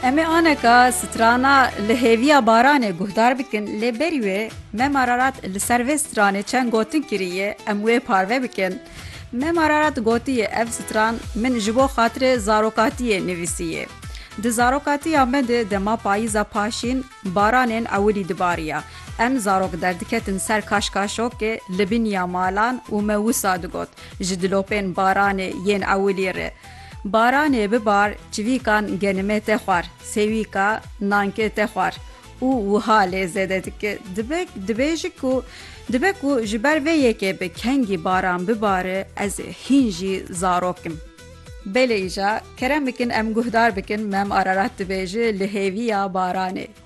Em ê aneka strana li hêviya baranê guhdar bikin lê berî wê me Ararat li ser vê stranê çend gotin kiriye em wê parve bikin. Me Ararat gotiye ev stran min ji bo xatirê zarokatiyê nivîsiye. Di zarokatiya me de dema payîza paşîn baranên ewilî dibariya. Em zarok derdiketin ser kaşkaşokê li biniya malan û me wisa digot ji dilopên baranê yên ewilî re. Baranê bibar, çivîkan genimê te xwar, sêwîka nankê te xwar û wiha lêzê dike. Dibe ku ji ber vê yekê bi kengî baran bibare ez ê hîn jî zarokim. Belê îja kerem bikin em guhdar bikin me Ararat dibêje li hêviya baranê.